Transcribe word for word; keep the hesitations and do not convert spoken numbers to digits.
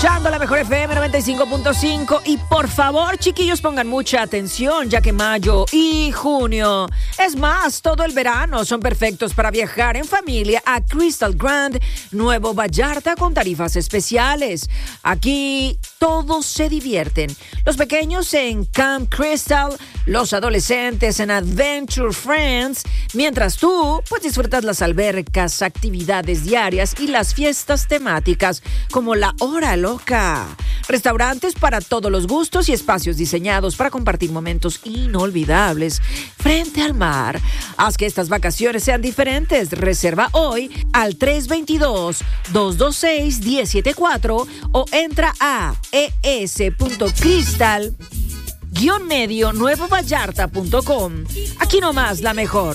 La mejor F M noventa y cinco punto cinco y por favor, chiquillos, pongan mucha atención, ya que mayo y junio, es más, todo el verano, son perfectos para viajar en familia a Crystal Grand Nuevo Vallarta con tarifas especiales. Aquí todos se divierten, los pequeños en Camp Crystal, los adolescentes en Adventure Friends, mientras tú pues disfrutas las albercas, actividades diarias y las fiestas temáticas como la Hora Loca. Restaurantes para todos los gustos y espacios diseñados para compartir momentos inolvidables frente al mar. Haz que estas vacaciones sean diferentes. Reserva hoy al tres dos dos, dos dos seis, uno cero siete cuatro o entra a es.crystal guión medio nuevo vallarta punto com. Aquí nomás la mejor.